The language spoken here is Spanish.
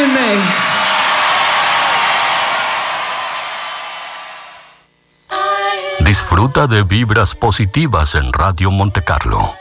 May. Disfruta de vibras positivas en Radio Monte Carlo.